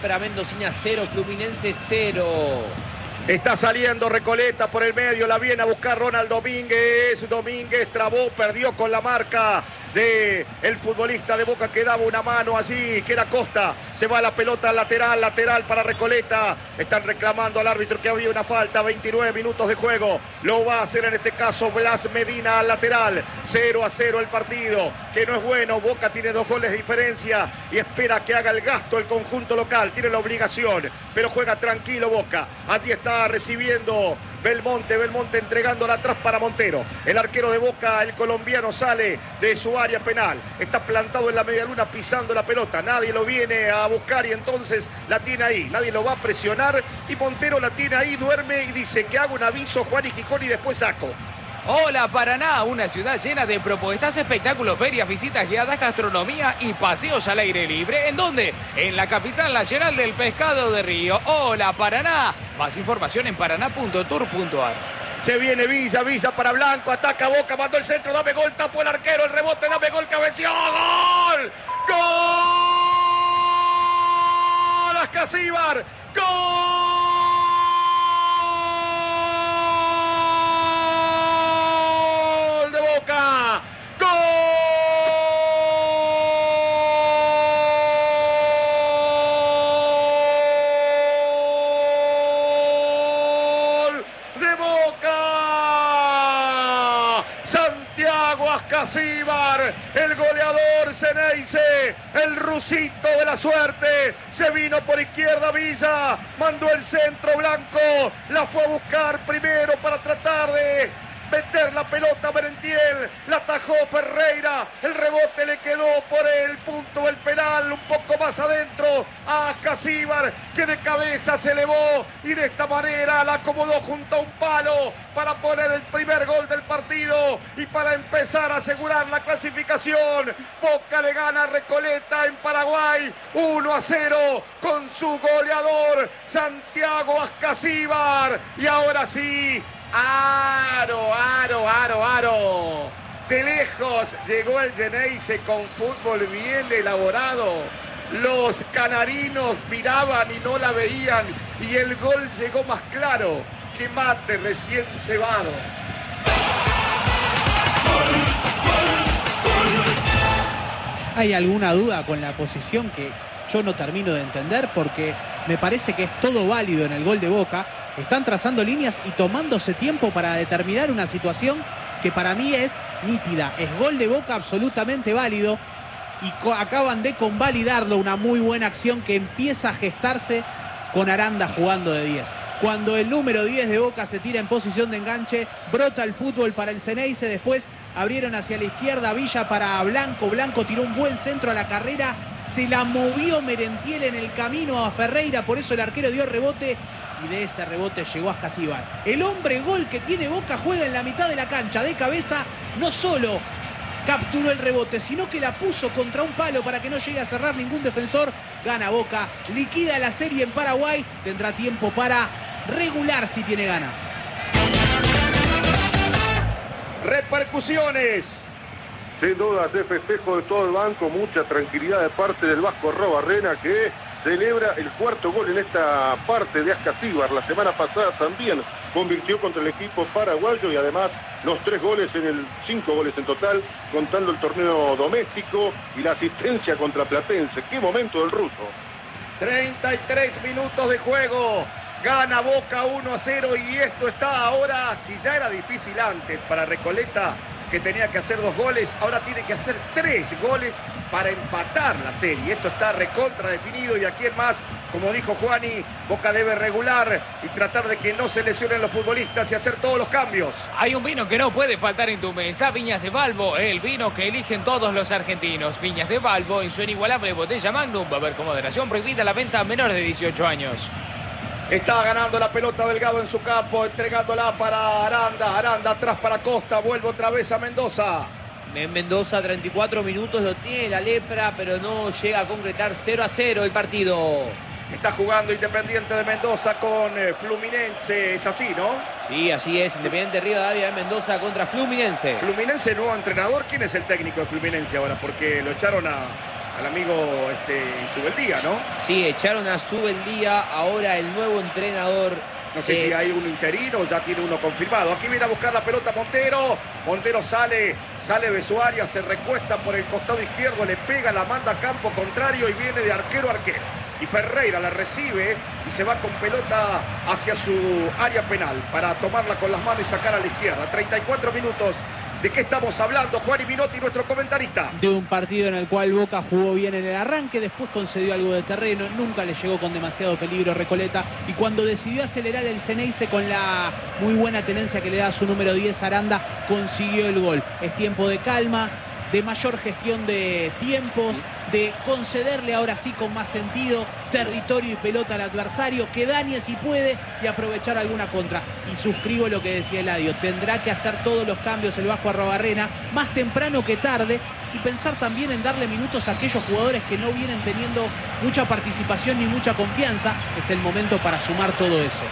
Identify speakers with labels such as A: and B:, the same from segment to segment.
A: Para Mendocina 0, Fluminense 0.
B: Está saliendo Recoleta por el medio, la viene a buscar Ronald Domínguez. Domínguez trabó, perdió con la marca del futbolista de Boca que daba una mano allí, que era Costa. Se va la pelota lateral para Recoleta. Están reclamando al árbitro que había una falta, 29 minutos de juego. Lo va a hacer en este caso Blas Medina al lateral. 0-0 el partido, que no es bueno. Boca tiene 2 goles de diferencia y espera que haga el gasto el conjunto local. Tiene la obligación, pero juega tranquilo Boca. Allí está recibiendo Belmonte entregándola atrás para Montero. El arquero de Boca, el colombiano, sale de su área penal. Está plantado en la medialuna pisando la pelota. Nadie lo viene a buscar y entonces la tiene ahí. Nadie lo va a presionar y Montero la tiene ahí, duerme y dice que hago un aviso Juan y Gijón y después saco.
A: Hola Paraná, una ciudad llena de propuestas, espectáculos, ferias, visitas guiadas, gastronomía y paseos al aire libre. ¿En dónde? En la capital nacional del pescado de Río. Hola Paraná. Más información en paraná.tour.ar.
B: Se viene Villa para Blanco, ataca Boca, mandó el centro, dame gol, tapó el arquero, el rebote, dame gol, cabeció, ¡gol! ¡Gol! Ascasíbar, ¡gol! Ascasíbar, el goleador Ceneice, el rusito de la suerte, se vino por izquierda Villa, mandó el centro Blanco, la fue a buscar primero para tratar de meter la pelota a Merentiel, la atajó Ferreira, el rebote le quedó por el punto del penal, un poco más adentro a Ascasíbar, que de cabeza se elevó y de esta manera la acomodó junto a un palo para poner el primer gol del partido y para empezar a asegurar la clasificación. Boca le gana a Recoleta en Paraguay 1-0 con su goleador Santiago Ascasíbar. Y ahora sí, aro. De lejos llegó el Ceneice con fútbol bien elaborado. Los canarinos miraban y no la veían y el gol llegó más claro que mate recién cebado.
C: ¿Hay alguna duda con la posición que yo no termino de entender? Porque me parece que es todo válido en el gol de Boca. Están trazando líneas y tomándose tiempo para determinar una situación que para mí es nítida. Es gol de Boca absolutamente válido y acaban de convalidarlo. Una muy buena acción que empieza a gestarse con Aranda jugando de 10. Cuando el número 10 de Boca se tira en posición de enganche, brota el fútbol para el Ceneice. Después abrieron hacia la izquierda, Villa para Blanco. Blanco tiró un buen centro a la carrera. Se la movió Merentiel en el camino a Ferreira, por eso el arquero dio rebote. Y de ese rebote llegó a Ascasíbar. El hombre gol que tiene Boca juega en la mitad de la cancha de cabeza. No solo capturó el rebote, sino que la puso contra un palo para que no llegue a cerrar ningún defensor. Gana Boca, liquida la serie en Paraguay. Tendrá tiempo para regular si tiene ganas.
B: Repercusiones.
D: Sin duda, de festejo de todo el banco, mucha tranquilidad de parte del Vasco Arrobarrena, que celebra el 4º gol en esta parte de Ascasíbar. La semana pasada también convirtió contra el equipo paraguayo y además los 5 goles en total, contando el torneo doméstico y la asistencia contra Platense. ¡Qué momento del ruso!
B: 33 minutos de juego. Gana Boca 1-0 y esto está ahora, si ya era difícil antes para Recoleta, que tenía que hacer 2 goles, ahora tiene que hacer 3 goles para empatar la serie. Esto está recontra definido y aquí en más, como dijo Juani, Boca debe regular y tratar de que no se lesionen los futbolistas y hacer todos los cambios.
A: Hay un vino que no puede faltar en tu mesa, Viñas de Balbo, el vino que eligen todos los argentinos. Viñas de Balbo en su inigualable botella Magnum, va a haber con moderación, prohibida la venta a menores de 18 años.
B: Está ganando la pelota Delgado en su campo, entregándola para Aranda. Aranda atrás para Costa, vuelve otra vez a Mendoza.
A: En Mendoza, 34 minutos, lo tiene la lepra, pero no llega a concretar. 0-0 el partido.
B: Está jugando Independiente de Mendoza con Fluminense, es así, ¿no?
A: Sí, así es, Independiente Rivadavia de Mendoza contra Fluminense.
B: Fluminense, nuevo entrenador. ¿Quién es el técnico de Fluminense ahora? Porque lo echaron a al amigo Subeldía, ¿no?
E: Sí, echaron a Subeldía, ahora el nuevo entrenador.
B: No sé si hay un interino o ya tiene uno confirmado. Aquí viene a buscar la pelota Montero. Montero sale de su área, se recuesta por el costado izquierdo, le pega, la manda a campo contrario y viene de arquero a arquero. Y Ferreira la recibe y se va con pelota hacia su área penal para tomarla con las manos y sacar a la izquierda. 34 minutos. ¿De qué estamos hablando, Juan Minotti, nuestro comentarista?
C: De un partido en el cual Boca jugó bien en el arranque, después concedió algo de terreno, nunca le llegó con demasiado peligro Recoleta, y cuando decidió acelerar el Ceneice con la muy buena tenencia que le da a su número 10 Aranda, consiguió el gol. Es tiempo de calma, de mayor gestión de tiempos, de concederle ahora sí con más sentido territorio y pelota al adversario, que dañe si puede y aprovechar alguna contra. Y suscribo lo que decía Eladio, tendrá que hacer todos los cambios el Vasco Arrobarrena, más temprano que tarde, y pensar también en darle minutos a aquellos jugadores que no vienen teniendo mucha participación ni mucha confianza. Es el momento para sumar todo eso.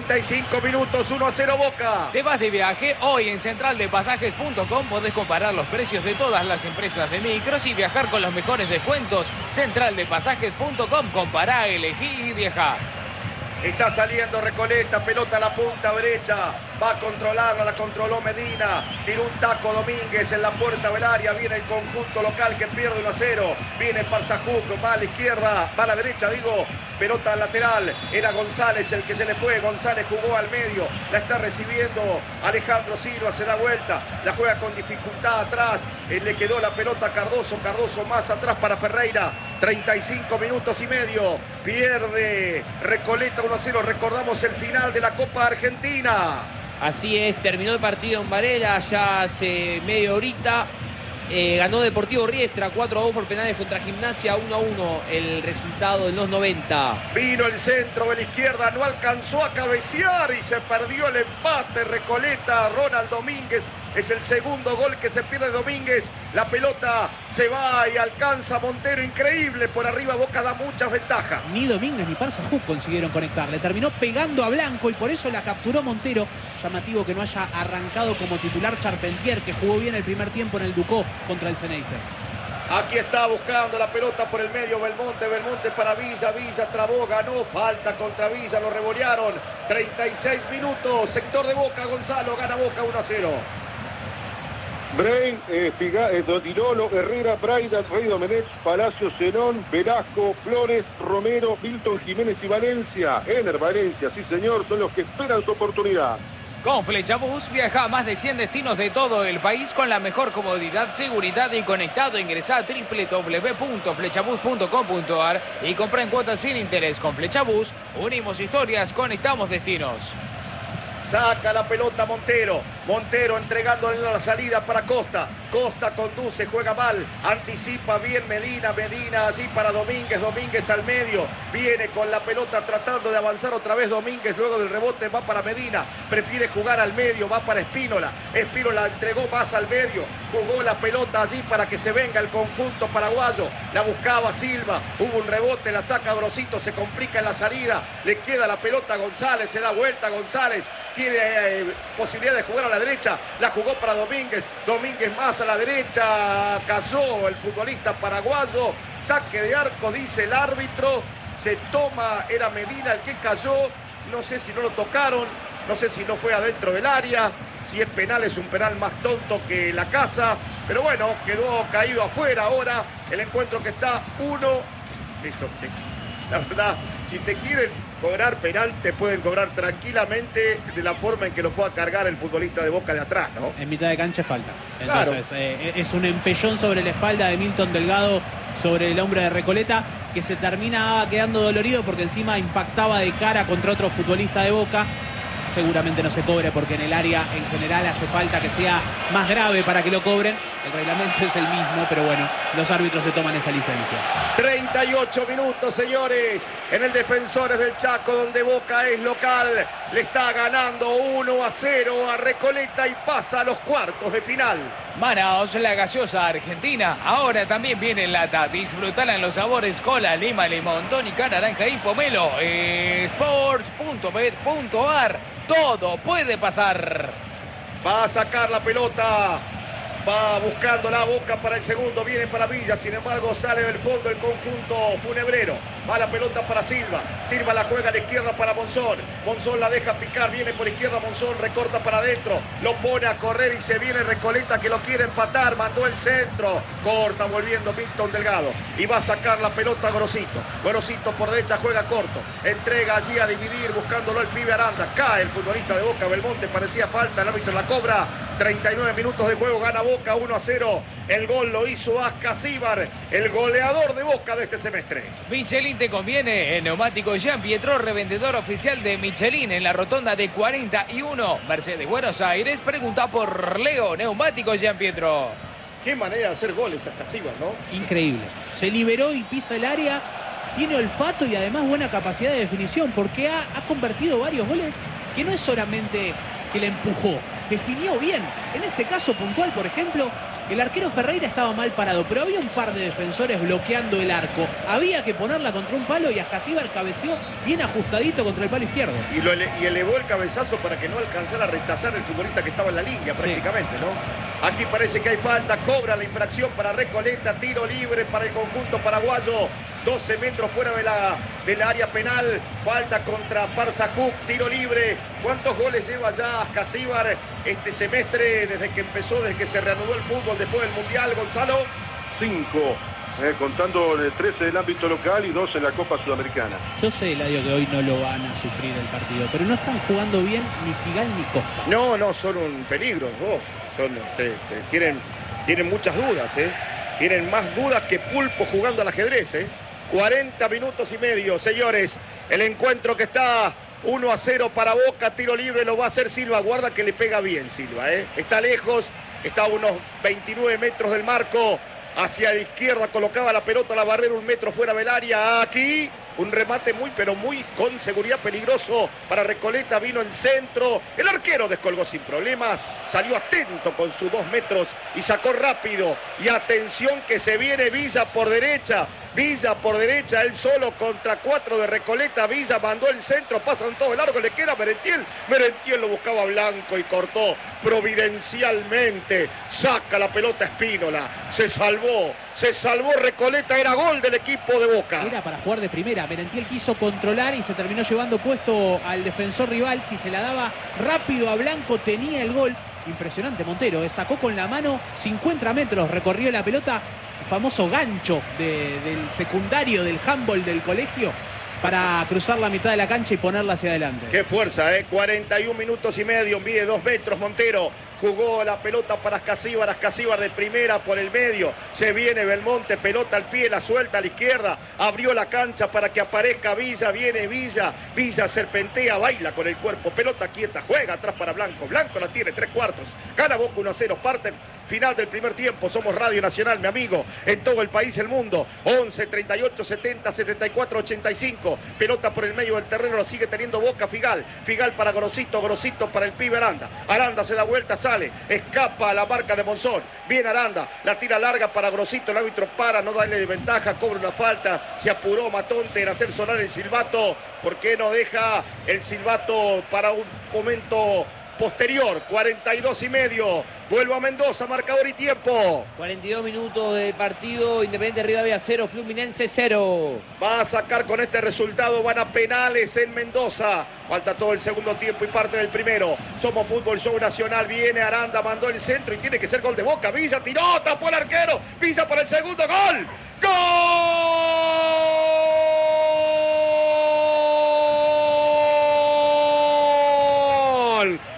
B: 35 minutos, 1-0 Boca.
A: ¿Te vas de viaje? Hoy en centraldepasajes.com podés comparar los precios de todas las empresas de micros y viajar con los mejores descuentos. Centraldepasajes.com, compará, elegí y viajá.
B: Está saliendo Recoleta, pelota a la punta derecha, va a controlarla, la controló Medina, tiró un taco Domínguez en la puerta del área, viene el conjunto local que pierde 1-0, viene Parzajuc, va a la izquierda, va a la derecha, digo, pelota lateral, era González el que se le fue, González jugó al medio, la está recibiendo Alejandro Silva, se da vuelta, la juega con dificultad atrás, le quedó la pelota a Cardoso, Cardoso más atrás para Ferreira, 35 minutos y medio, pierde Recoleta 1-0, recordamos el final de la Copa Argentina.
E: Así es, terminó el partido en Varela ya hace media horita. Ganó Deportivo Riestra 4-2 por penales contra Gimnasia, 1-1 el resultado en los 90.
B: Vino el centro de la izquierda, no alcanzó a cabecear y se perdió el empate. Recoleta, Ronald Domínguez, es el segundo gol que se pierde Domínguez. La pelota se va y alcanza Montero, increíble, por arriba Boca da muchas ventajas.
C: Ni Domínguez ni Parzajuc consiguieron conectar, le terminó pegando a Blanco y por eso la capturó Montero. Llamativo que no haya arrancado como titular Charpentier, que jugó bien el primer tiempo en el Ducó contra el Ceneice.
B: Aquí está buscando la pelota por el medio Belmonte, Belmonte para Villa, Villa trabó, ganó, falta contra Villa, lo revolearon. 36 minutos, sector de Boca, Gonzalo, gana Boca 1-0.
D: Brain, Dotinolo, Herrera, Braidas, Rey Domenech, Palacio, Zenón, Velasco, Flores, Romero, Milton, Jiménez y Valencia. Ener Valencia, sí señor, son los que esperan su oportunidad.
A: Con Flechabús viaja a más de 100 destinos de todo el país con la mejor comodidad, seguridad y conectado. Ingresá a www.flechabus.com.ar y compra en cuotas sin interés. Con Flechabús unimos historias, conectamos destinos.
B: Saca la pelota Montero. Montero entregándole la salida para Costa. Costa conduce, juega mal. Anticipa bien Medina. Medina así para Domínguez. Domínguez al medio. Viene con la pelota tratando de avanzar otra vez Domínguez. Luego del rebote va para Medina. Prefiere jugar al medio. Va para Espínola. Espínola entregó más al medio. Jugó la pelota allí para que se venga el conjunto paraguayo. La buscaba Silva. Hubo un rebote. La saca Grosito. Se complica en la salida. Le queda la pelota a González. Se da vuelta González. Tiene posibilidad de jugar a la derecha, la jugó para Domínguez, Domínguez más a la derecha, cayó el futbolista paraguayo, saque de arco, dice el árbitro, se toma, era Medina el que cayó, no sé si no lo tocaron, no sé si no fue adentro del área, si es penal es un penal más tonto que la casa, pero bueno, quedó caído afuera ahora, el encuentro que está 1, esto sí, la verdad, si te quieren cobrar penal, te pueden cobrar tranquilamente de la forma en que lo fue a cargar el futbolista de Boca de atrás, ¿no?
C: En mitad de cancha falta. Entonces, claro. Es un empellón sobre la espalda de Milton Delgado sobre el hombre de Recoleta, que se termina quedando dolorido porque encima impactaba de cara contra otro futbolista de Boca. Seguramente no se cobre porque en el área en general hace falta que sea más grave para que lo cobren. El reglamento es el mismo, pero bueno, los árbitros se toman esa licencia.
B: 38 minutos, señores, en el Defensores del Chaco, donde Boca es local. Le está ganando 1-0 a Recoleta y pasa a los cuartos de final.
A: Manaos, la gaseosa argentina, ahora también viene en lata. Disfrutala en los sabores cola, lima, limón, tónica, naranja y pomelo. Sports.bet.ar. Todo puede pasar.
B: Va a sacar la pelota Va buscando la Boca para el segundo, viene para Villa, sin embargo sale del fondo el conjunto funebrero. Va la pelota para Silva, Silva la juega a la izquierda para Monzón, Monzón la deja picar, viene por izquierda Monzón, recorta para adentro, lo pone a correr y se viene Recoleta que lo quiere empatar, mandó el centro, corta volviendo Milton Delgado y va a sacar la pelota a Gorosito. Gorosito por derecha juega corto, entrega allí a dividir buscándolo el pibe Aranda, cae el futbolista de Boca, Belmonte, parecía falta, el árbitro la cobra. 39 minutos de juego, gana Boca 1-0. El gol lo hizo Ascasíbar, el goleador de Boca de este semestre.
A: Michelin te conviene. El neumático Jean Pietro, revendedor oficial de Michelin en la rotonda de 41 Mercedes Buenos Aires. Pregunta por Leo, neumático Jean Pietro.
B: Qué manera de hacer goles Ascasíbar, ¿no?
C: Increíble. Se liberó y pisa el área. Tiene olfato y además buena capacidad de definición porque ha convertido varios goles que no es solamente que le empujó. Definió bien. En este caso puntual, por ejemplo, el arquero Ferreira estaba mal parado, pero había un par de defensores bloqueando el arco. Había que ponerla contra un palo y Ascasíbar cabeceó bien ajustadito contra el palo izquierdo.
B: Y elevó el cabezazo para que no alcanzara a rechazar el futbolista que estaba en la línea prácticamente, ¿no? Aquí parece que hay falta, cobra la infracción para Recoleta, tiro libre para el conjunto paraguayo. 12 metros fuera del área penal, falta contra Parzajuk, tiro libre. ¿Cuántos goles lleva ya Ascasíbar este semestre desde que se reanudó el fútbol después del Mundial, Gonzalo?
D: 5, contando 13 del ámbito local y 2 en la Copa Sudamericana.
C: Yo sé, Eladio, que hoy no lo van a sufrir el partido, pero no están jugando bien ni Figal ni Costa.
B: No, son un peligro los dos. Tienen muchas dudas, Tienen más dudas que Pulpo jugando al ajedrez, 40 minutos y medio, señores. El encuentro que está 1-0 para Boca, tiro libre lo va a hacer Silva. Guarda que le pega bien Silva, Está lejos, está a unos 29 metros del marco. Hacia la izquierda colocaba la pelota a la barrera, 1 metro fuera del área. Aquí un remate muy con seguridad peligroso para Recoleta, vino en centro. El arquero descolgó sin problemas, salió atento con sus 2 metros y sacó rápido. Y atención que se viene Villa por derecha, él solo contra 4 de Recoleta. Villa mandó el centro, pasan todo el largo, le queda Merentiel. Merentiel lo buscaba Blanco y cortó providencialmente. Saca la pelota Espínola, se salvó Recoleta, era gol del equipo de Boca.
C: Era para jugar de primera, Merentiel quiso controlar y se terminó llevando puesto al defensor rival. Si se la daba rápido a Blanco tenía el gol. Impresionante Montero, sacó con la mano 50 metros, recorrió la pelota, el famoso gancho del secundario, del handball del colegio, para cruzar la mitad de la cancha y ponerla hacia adelante.
B: Qué fuerza, 41 minutos y medio, mide 2 metros Montero. Jugó la pelota para Ascasíbar de primera por el medio. Se viene Belmonte, pelota al pie, la suelta a la izquierda. Abrió la cancha para que aparezca Villa, viene Villa. Villa serpentea, baila con el cuerpo, pelota quieta, juega atrás para Blanco. Blanco la tiene, 3/4. Gana Boca 1-0, parte final del primer tiempo. Somos Radio Nacional, mi amigo, en todo el país, el mundo. 11, 38, 70, 74, 85. Pelota por el medio del terreno, la sigue teniendo Boca. Figal para Gorosito, Gorosito para el pibe Aranda. Aranda se da vuelta, sale, escapa a la marca de Monzón. Viene Aranda, la tira larga para Gorosito, el árbitro para, no darle de ventaja, cobra una falta. Se apuró Matonte en hacer sonar el silbato. ¿Por qué no deja el silbato para un momento posterior? 42 y medio. Vuelvo a Mendoza, marcador y tiempo.
E: 42 minutos de partido, Independiente Rivadavia 0, Fluminense 0.
B: Va a sacar con este resultado, van a penales en Mendoza. Falta todo el segundo tiempo y parte del primero. Somos Fútbol Show Nacional, viene Aranda, mandó el centro y tiene que ser gol de Boca. Villa tiró, tapó el arquero, Villa para el segundo, gol. ¡Gol!